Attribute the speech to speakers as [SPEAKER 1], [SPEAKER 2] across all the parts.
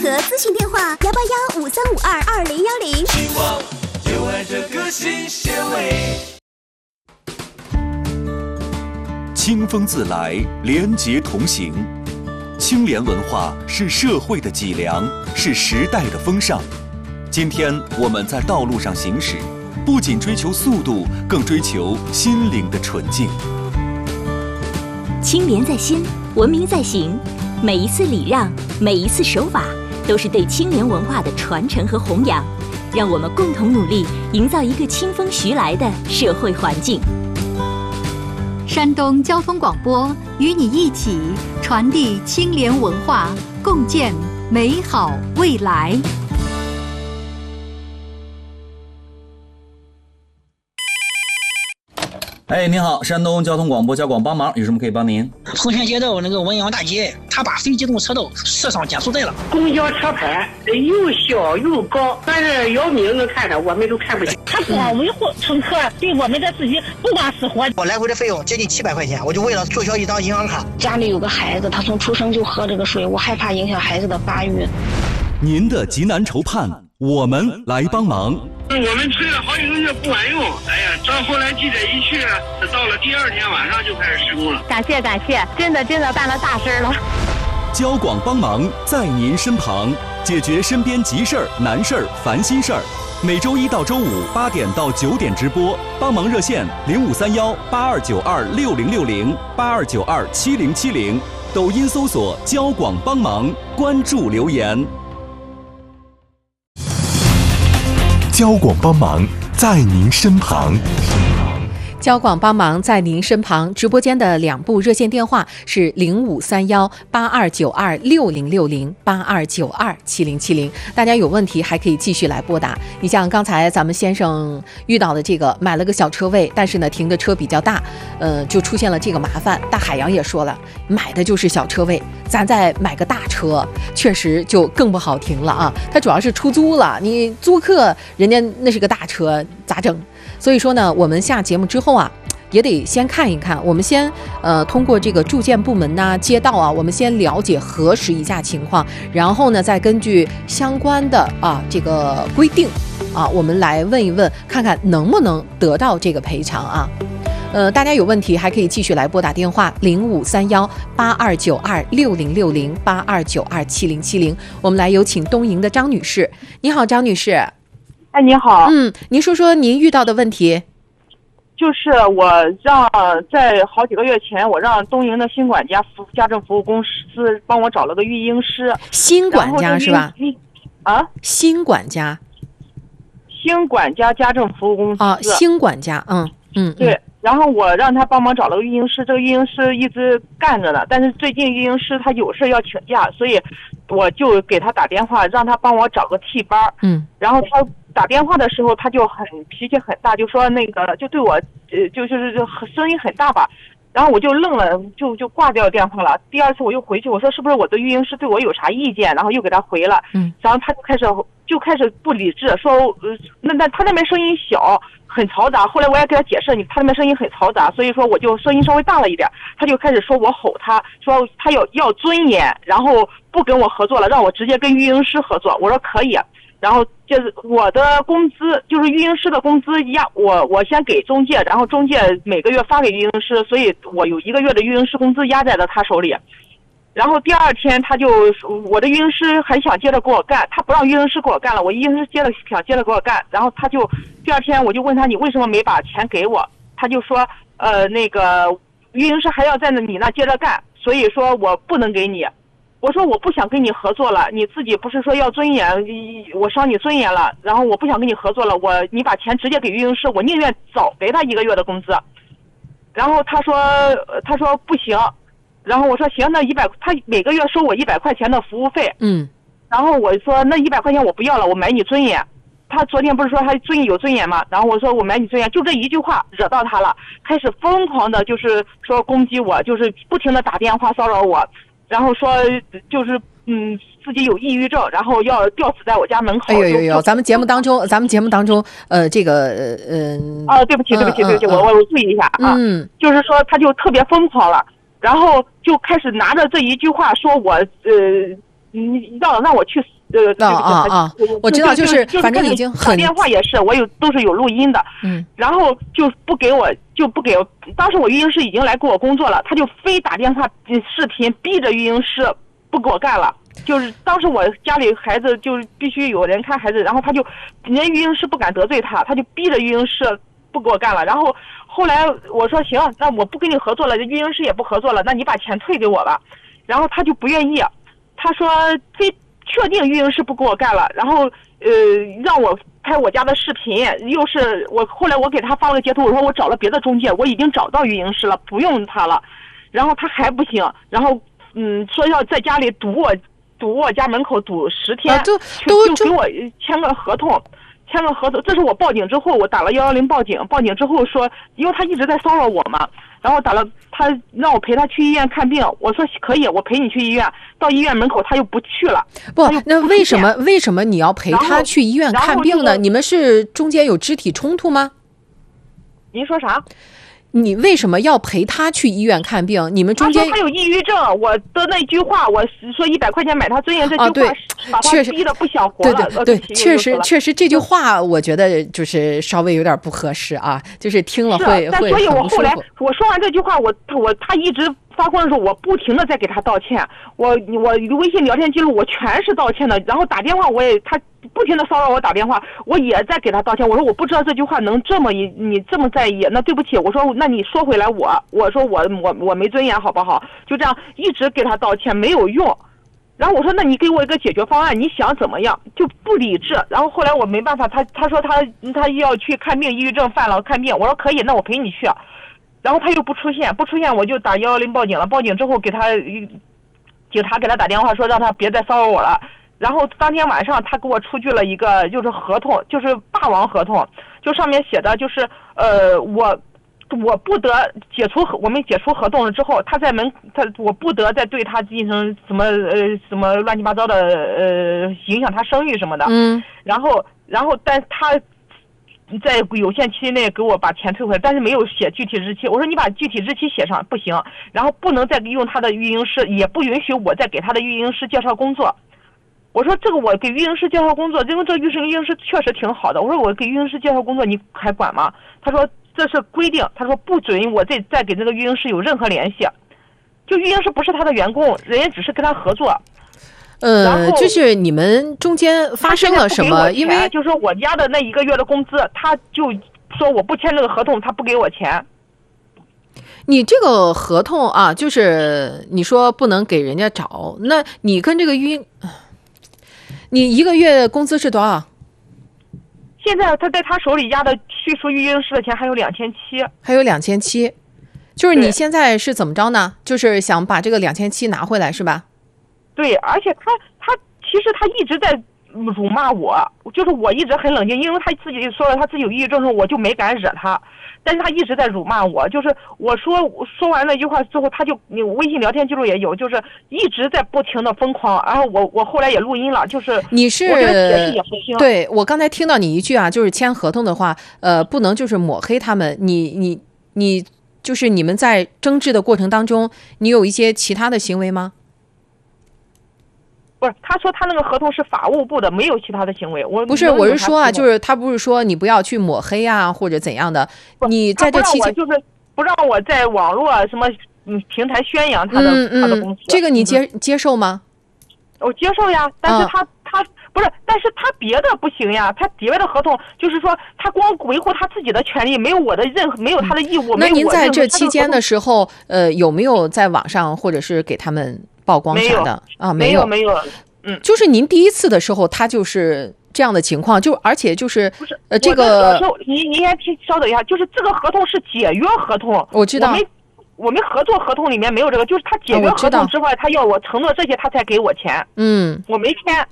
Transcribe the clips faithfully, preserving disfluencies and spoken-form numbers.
[SPEAKER 1] 格咨询电话：幺八幺五三五二二零幺零。希望就爱这个新鲜味。
[SPEAKER 2] 清风自来，廉洁同行。清廉文化是社会的脊梁，是时代的风尚。今天我们在道路上行驶，不仅追求速度，更追求心灵的纯净。
[SPEAKER 3] 清廉在心，文明在行。每一次礼让，每一次守法，都是对清廉文化的传承和弘扬。让我们共同努力，营造一个清风徐来的社会环境。
[SPEAKER 4] 山东交通广播与你一起传递清廉文化，共建美好未来。
[SPEAKER 5] 哎，您好，山东交通广播交广帮忙，有什么可以帮您？
[SPEAKER 6] 奉贤街道那个文阳大街，他把非机动车道设上减速带了。
[SPEAKER 7] 公交车牌又小又高，但是姚明能看着，我们都看不见。
[SPEAKER 8] 他光维护乘客，对我们的自己不管死活。
[SPEAKER 6] 我来回的费用接近七百块钱，我就为了注销一张银行卡。
[SPEAKER 8] 家里有个孩子，他从出生就喝这个水，我害怕影响孩子的发育。
[SPEAKER 2] 您的急难愁盼，我们来帮忙。
[SPEAKER 9] 我们催了好几个月不管用，哎呀，到后来记者一去，到了第二天晚上就开始施工了。
[SPEAKER 10] 感谢感谢，真的真的办了大事了。
[SPEAKER 2] 交广帮忙在您身旁，解决身边急事儿、难事儿、烦心事儿。每周一到周五八点到九点直播，帮忙热线零五三幺八二九二六零六零八二九二七零七零，抖音搜索交广帮忙，关注留言。
[SPEAKER 11] 交广帮忙在您身旁。
[SPEAKER 12] 交广帮忙在您身旁，直播间的两部热线电话是零五三幺八二九二六零六零八二九二七零七零，大家有问题还可以继续来拨打。你像刚才咱们先生遇到的这个，买了个小车位，但是呢停的车比较大，呃，就出现了这个麻烦。大海洋也说了，买的就是小车位，咱再买个大车，确实就更不好停了啊。它主要是出租了，你租客人家那是个大车，咋整？所以说呢，我们下节目之后啊，也得先看一看。我们先呃通过这个住建部门呐、街道啊，我们先了解核实一下情况，然后呢，再根据相关的啊这个规定啊，我们来问一问，看看能不能得到这个赔偿啊。呃，大家有问题还可以继续来拨打电话零五三幺八二九二六零六零八二九二七零七零。我们来有请东营的张女士。你好，张女士。
[SPEAKER 13] 哎，你好。
[SPEAKER 12] 嗯，您说说您遇到的问题。
[SPEAKER 13] 就是我让在好几个月前，我让东营的新管家服家政服务公司帮我找了个育婴师。
[SPEAKER 12] 新管家是吧？
[SPEAKER 13] 啊？
[SPEAKER 12] 新管家。
[SPEAKER 13] 新管家家政服务公司。
[SPEAKER 12] 啊，新管家，嗯嗯。
[SPEAKER 13] 对，然后我让他帮忙找了个育婴师，这个育婴师一直干着呢，但是最近育婴师他有事要请假，所以我就给他打电话，让他帮我找个替班。
[SPEAKER 12] 嗯。
[SPEAKER 13] 然后他打电话的时候，他就很脾气很大，就说那个就对我，呃，就是声音很大吧。然后我就愣了，就就挂掉电话了。第二次我又回去，我说是不是我的育婴师对我有啥意见？然后又给他回了。
[SPEAKER 12] 嗯。
[SPEAKER 13] 然后他就开始就开始不理智，说呃那那他那边声音小，很嘈杂。后来我也给他解释，你他那边声音很嘈杂，所以说我就声音稍微大了一点。他就开始说我吼他，说他要要尊严，然后不跟我合作了，让我直接跟育婴师合作。我说可以。然后就是我的工资，就是育婴师的工资压我，我先给中介，然后中介每个月发给育婴师，所以我有一个月的育婴师工资压在了他手里。然后第二天他就我的育婴师很想接着给我干，他不让育婴师给我干了，我育婴师接着想接着给我干，然后他就第二天我就问他你为什么没把钱给我，他就说呃那个育婴师还要在你那接着干，所以说我不能给你。我说我不想跟你合作了，你自己不是说要尊严，我伤你尊严了，然后我不想跟你合作了，我你把钱直接给育婴师，我宁愿早给他一个月的工资。然后他说他说不行，然后我说行，那一百他每个月收我一百块钱的服务费。
[SPEAKER 12] 嗯。
[SPEAKER 13] 然后我说那一百块钱我不要了，我买你尊严。他昨天不是说他尊严有尊严吗？然后我说我买你尊严，就这一句话惹到他了，开始疯狂的就是说攻击我，就是不停的打电话骚扰我。然后说就是嗯自己有抑郁症，然后要吊死在我家门口。
[SPEAKER 12] 哎呦呦呦！咱们节目当中，咱们节目当中，呃，这个呃
[SPEAKER 13] 啊，对不起对不起对不起，我我我注意一下啊。
[SPEAKER 12] 嗯，
[SPEAKER 13] 就是说他就特别疯狂了，然后就开始拿着这一句话说我呃你让让我去呃
[SPEAKER 12] 啊啊啊！我知道，就是反正已经很
[SPEAKER 13] 打电话也是，我有都是有录音的。
[SPEAKER 12] 嗯，
[SPEAKER 13] 然后就不给我就不给我，当时我育婴师已经来给我工作了，他就非打电话视频逼着育婴师不给我干了。就是当时我家里孩子就是必须有人看孩子，然后他就人家育婴师不敢得罪他，他就逼着育婴师不给我干了。然后后来我说行，那我不跟你合作了，育婴师也不合作了，那你把钱退给我吧。然后他就不愿意，他说非确定育婴师不给我干了，然后呃让我拍我家的视频，又是我后来我给他发了个截图，我说我找了别的中介，我已经找到育婴师了，不用他了。然后他还不行，然后嗯说要在家里堵我。堵我家门口堵十天，
[SPEAKER 12] 啊、就
[SPEAKER 13] 就就给我签个合同，签个合同。这是我报警之后，我打了幺幺零报警，报警之后说，因为他一直在骚扰我嘛，然后打了他让我陪他去医院看病，我说可以，我陪你去医院。到医院门口他又不去了。
[SPEAKER 12] 不，那为什么为什么你要陪他去医院看病呢？你们是中间有肢体冲突吗？
[SPEAKER 13] 您说啥？
[SPEAKER 12] 你为什么要陪他去医院看病？你们中间
[SPEAKER 13] 他说他有抑郁症，我的那句话，我说一百块钱买他尊严这句话，
[SPEAKER 12] 啊、对，
[SPEAKER 13] 把他逼得不想活了。
[SPEAKER 12] 对对对，确实确实这句话，我觉得就是稍微有点不合适啊，就是听了会会。
[SPEAKER 13] 所以我后来我说完这句话，我我他一直发光的时候，我不停的在给他道歉，我我微信聊天记录我全是道歉的，然后打电话我也他。不停的骚扰我打电话，我也在给他道歉。我说我不知道这句话能这么你这么在意，那对不起。我说那你说回来我，我说我我我没尊严好不好？就这样一直给他道歉没有用。然后我说那你给我一个解决方案，你想怎么样？就不理智。然后后来我没办法，他他说他他要去看病，抑郁症犯了看病。我说可以，那我陪你去。然后他又不出现，不出现我就打幺幺零报警了。报警之后给他警察给他打电话说让他别再骚扰我了。然后当天晚上他给我出具了一个就是合同，就是霸王合同，就上面写的就是呃我我不得解除我们解除合同了之后，他在门他我不得再对他进行什么呃什么乱七八糟的呃影响他声誉什么的。
[SPEAKER 12] 嗯。
[SPEAKER 13] 然后然后但他在有限期内给我把钱退回来，但是没有写具体日期。我说你把具体日期写上不行，然后不能再用他的育婴师，也不允许我再给他的育婴师介绍工作。我说这个我给育婴师介绍工作，因为这育婴师确实挺好的。我说我给育婴师介绍工作你还管吗？他说这是规定，他说不准我再再给这个育婴师有任何联系。就育婴师不是他的员工，人家只是跟他合作。
[SPEAKER 12] 呃，就是你们中间发生了什么？因为
[SPEAKER 13] 就是说我家的那一个月的工资，他就说我不签这个合同，他不给我钱。
[SPEAKER 12] 你这个合同啊，就是你说不能给人家找，那你跟这个育婴。你一个月工资是多少？
[SPEAKER 13] 现在他在他手里压的叙述育婴师的钱还有两千七，
[SPEAKER 12] 还有两千七，就是你现在是怎么着呢？就是想把这个两千七拿回来是吧？
[SPEAKER 13] 对，而且他他其实他一直在辱骂我，就是我一直很冷静，因为他自己说了他自己有抑郁症，我就没敢惹他。但是他一直在辱骂我，就是我说说完那句话之后，他就你微信聊天记录也有，就是一直在不停的疯狂。然后我我后来也录音了，就是
[SPEAKER 12] 你是
[SPEAKER 13] 我觉得解释也不行。
[SPEAKER 12] 对，我刚才听到你一句啊，就是签合同的话，呃，不能就是抹黑他们。你你你就是你们在争执的过程当中，你有一些其他的行为吗？
[SPEAKER 13] 不是，他说他那个合同是法务部的，没有其他的行为。我
[SPEAKER 12] 不是，我是说啊，就是他不是说你不要去抹黑啊，或者怎样的。你在这期间
[SPEAKER 13] 就是不让我在网络什么平台宣扬他的、
[SPEAKER 12] 嗯嗯、
[SPEAKER 13] 他的公司。
[SPEAKER 12] 这个你接、嗯、接受吗？
[SPEAKER 13] 我接受呀，但是他、嗯、他不是，但是他别的不行呀，他别的合同就是说他光维护他自己的权利，没有我的任何，没有他的义务。
[SPEAKER 12] 那您在这期间的时候，呃，有没有在网上或者是给他们曝光啥的啊？
[SPEAKER 13] 没
[SPEAKER 12] 有，
[SPEAKER 13] 没有，嗯，
[SPEAKER 12] 就是您第一次的时候，他就是这样的情况，就而且就是
[SPEAKER 13] 不是
[SPEAKER 12] 呃，这个
[SPEAKER 13] 您您先听，稍等一下，就是这个合同是解约合同，
[SPEAKER 12] 我知道，
[SPEAKER 13] 我们我们合作合同里面没有这个，就是他解约合同之外，他要我承诺这些，他才给我钱，
[SPEAKER 12] 嗯，
[SPEAKER 13] 我没签。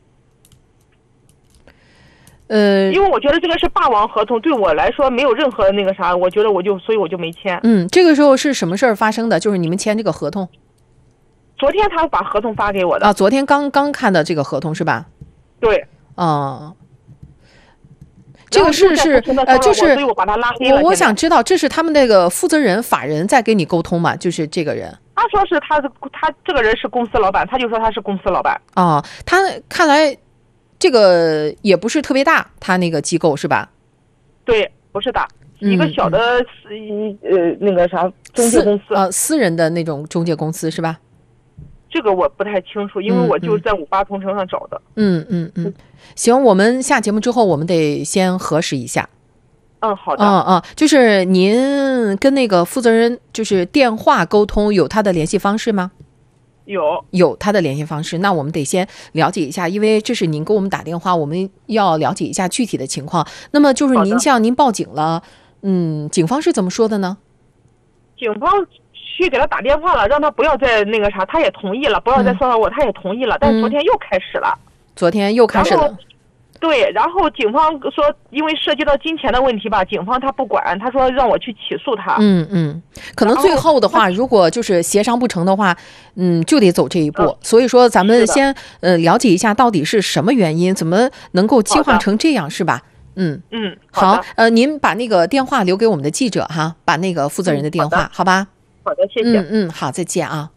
[SPEAKER 12] 呃，
[SPEAKER 13] 因为我觉得这个是霸王合同，对我来说没有任何那个啥，我觉得我就所以我就没签。
[SPEAKER 12] 嗯，这个时候是什么事儿发生的？就是你们签这个合同。
[SPEAKER 13] 昨天他把合同发给我的
[SPEAKER 12] 啊，昨天刚刚看的这个合同是吧？
[SPEAKER 13] 对。
[SPEAKER 12] 哦、呃， 这个是是呃，就是
[SPEAKER 13] 所以我把他拉黑了。
[SPEAKER 12] 我我想知道，这是他们那个负责人法人在跟你沟通吗？就是这个人。
[SPEAKER 13] 他说是他他这个人是公司老板，他就说他是公司老板。
[SPEAKER 12] 哦，他看来这个也不是特别大，他那个机构是吧？
[SPEAKER 13] 对，不是大，一个小的、嗯、呃那个啥中介公司，
[SPEAKER 12] 呃私人的那种中介公司是吧？
[SPEAKER 13] 这个我不太清楚，因为我就是在五八同城上找的。
[SPEAKER 12] 嗯嗯嗯，行，我们下节目之后，我们得先核实一下。
[SPEAKER 13] 嗯，好的。
[SPEAKER 12] 嗯嗯，就是您跟那个负责人就是电话沟通，有他的联系方式吗？
[SPEAKER 13] 有，
[SPEAKER 12] 有他的联系方式。那我们得先了解一下，因为这是您给我们打电话，我们要了解一下具体的情况。那么就是您像您报警了，嗯，警方是怎么说的呢？
[SPEAKER 13] 警方去给他打电话了，让他不要再那个啥，他也同意了，不要再骚扰我，嗯、他也同意了。但是昨天又开始了，
[SPEAKER 12] 昨天又开始了。
[SPEAKER 13] 对，然后警方说，因为涉及到金钱的问题吧，警方他不管，他说让我去起诉他。
[SPEAKER 12] 嗯嗯，可能最后的话，如果就是协商不成的话，嗯，就得走这一步。嗯、所以说，咱们先呃了解一下到底是什么原因，怎么能够激化成这样，是吧？嗯
[SPEAKER 13] 嗯，
[SPEAKER 12] 好，呃，您把那个电话留给我们的记者哈，把那个负责人的电话，
[SPEAKER 13] 嗯、
[SPEAKER 12] 好吧？
[SPEAKER 13] 好的，谢谢。
[SPEAKER 12] 嗯嗯，好，再见啊。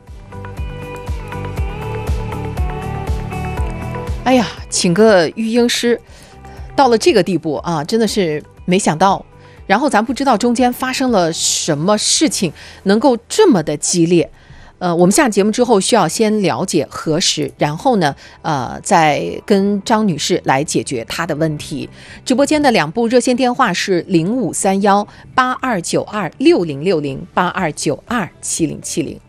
[SPEAKER 12] 哎呀，请个育婴师，到了这个地步啊，真的是没想到。然后咱不知道中间发生了什么事情，能够这么的激烈。呃，我们下节目之后需要先了解核实，然后呢，呃，再跟张女士来解决她的问题。直播间的两部热线电话是零五三幺八二九二六零六零八二九二七零七零。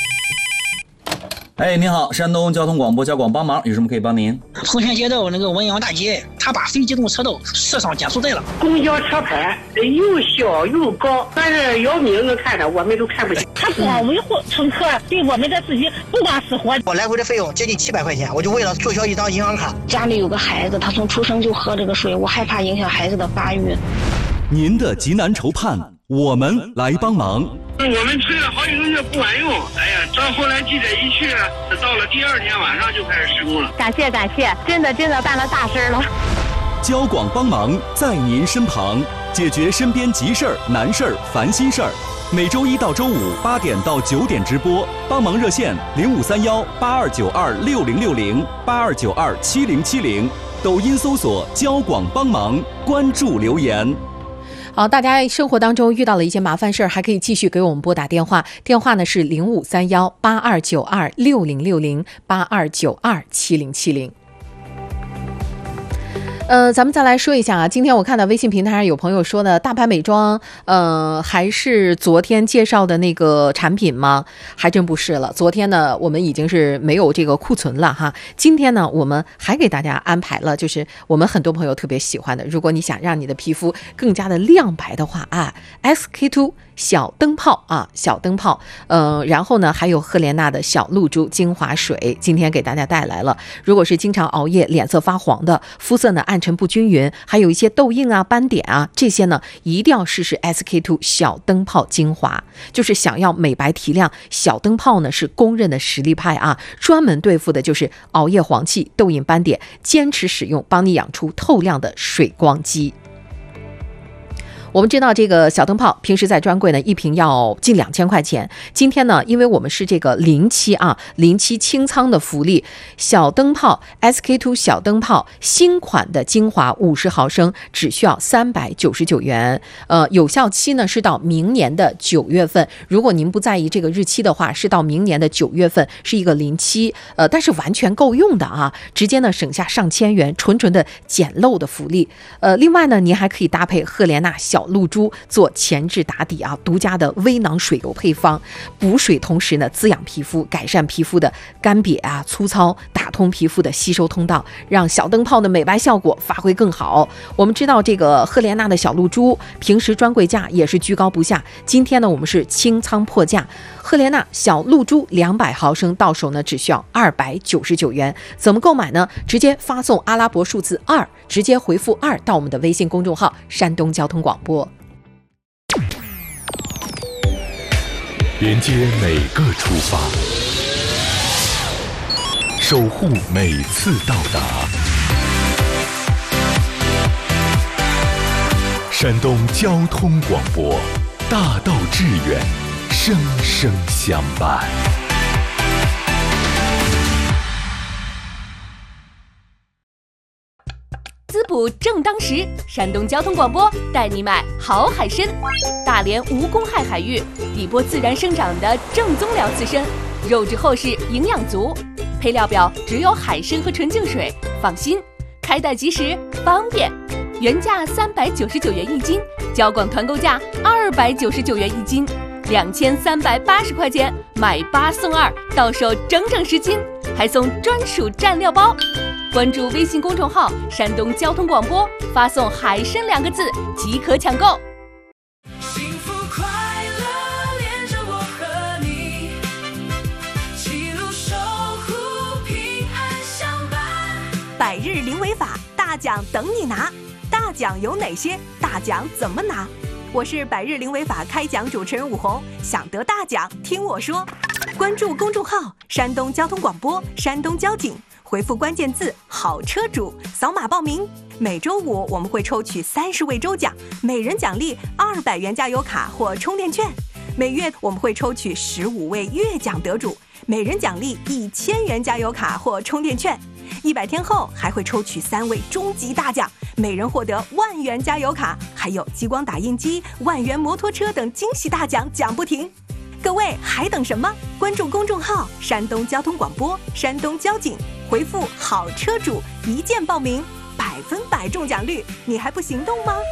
[SPEAKER 5] 哎，您好，山东交通广播交广帮忙，有什么可以帮您？
[SPEAKER 6] 丰田街道那个文阳大姐，她把非机动车道设上减速带了。
[SPEAKER 7] 公交车牌又小又高，但是姚明能看着，我们都看不见。
[SPEAKER 8] 他光维护乘客，对我们的自己不管死活。
[SPEAKER 14] 我来回的费用接近七百块钱，我就为了注销一张银行卡。
[SPEAKER 8] 家里有个孩子，他从出生就喝这个水，我害怕影响孩子的发育。
[SPEAKER 2] 您的急难愁盼，我们来帮忙。
[SPEAKER 9] 我们催了好几个月不管用，哎呀，到后来记者一去，到了第二天晚上就开始施工了。
[SPEAKER 10] 感谢感谢，真的真的办了大事了。
[SPEAKER 2] 交广帮忙在您身旁，解决身边急事儿、难事儿、烦心事儿。每周一到周五八点到九点直播，帮忙热线零五三幺八二九二六零六零八二九二七零七零，抖音搜索交广帮忙，关注留言。
[SPEAKER 12] 好，大家生活当中遇到了一些麻烦事儿，还可以继续给我们拨打电话，电话呢是零五三幺八二九二六零六零八二九二七零七零。呃，咱们再来说一下啊，今天我看到微信平台上有朋友说的大牌美妆，呃，还是昨天介绍的那个产品吗？还真不是了。昨天呢，我们已经是没有这个库存了哈。今天呢，我们还给大家安排了，就是我们很多朋友特别喜欢的，如果你想让你的皮肤更加的亮白的话啊 ，S K two 小灯泡啊，小灯泡，呃，然后呢，还有赫莲娜的小露珠精华水，今天给大家带来了。如果是经常熬夜、脸色发黄的，肤色呢暗沉不均匀，还有一些痘印啊、斑点啊，这些呢一定要试试 S K two 小灯泡精华。就是想要美白提亮，小灯泡呢是公认的实力派啊，专门对付的就是熬夜黄气、痘印斑点，坚持使用，帮你养出透亮的水光肌。我们知道这个小灯泡平时在专柜呢一瓶要近两千块钱，今天呢因为我们是这个零七啊零七清仓的福利，小灯泡 S K two 小灯泡新款的精华五十毫升只需要三百九十九元，呃有效期呢是到明年的九月份，如果您不在意这个日期的话，是到明年的九月份，是一个零七，呃但是完全够用的啊，直接呢省下上千元，纯纯的捡漏的福利。呃另外呢您还可以搭配赫莲娜小露珠做前置打底啊，独家的微囊水油配方，补水同时呢滋养皮肤，改善皮肤的干瘪啊、粗糙，打通皮肤的吸收通道，让小灯泡的美白效果发挥更好。我们知道这个赫莲娜的小露珠平时专柜价也是居高不下，今天呢我们是清仓破价，赫莲娜小露珠两百毫升到手呢只需要二百九十九元。怎么购买呢？直接发送阿拉伯数字二，直接回复二到我们的微信公众号山东交通广播。
[SPEAKER 11] 连接每个出发，守护每次到达。 山东交通广播，大道致远，生生相伴。
[SPEAKER 15] 滋补正当时，山东交通广播带你买好海参。大连无公害海域，底波自然生长的正宗辽刺参，肉质厚实，营养足。配料表只有海参和纯净水，放心，开袋即食，方便。原价三百九十九元一斤，交广团购价二百九十九元一斤，两千三百八十块钱买八送二，到手整整十斤，还送专属蘸料包。关注微信公众号山东交通广播，发送海参两个字即可抢购。
[SPEAKER 16] 幸福快乐连着我和你，齐路守护平安相伴。
[SPEAKER 1] 百日零违法，大奖等你拿。大奖有哪些？大奖怎么拿？我是百日零违法开讲主持人武红，想得大奖听我说。关注公众号山东交通广播，山东交警，回复关键字好车主，扫码报名。每周五我们会抽取三十位周奖，每人奖励二百元加油卡或充电券。每月我们会抽取十五位月奖得主，每人奖励一千元加油卡或充电券。一百天后还会抽取三位终极大奖，每人获得万元加油卡，还有激光打印机、万元摩托车等惊喜大奖，奖不停。各位还等什么？关注公众号山东交通广播，山东交警，回复好车主一键报名，百分百中奖率，你还不行动吗？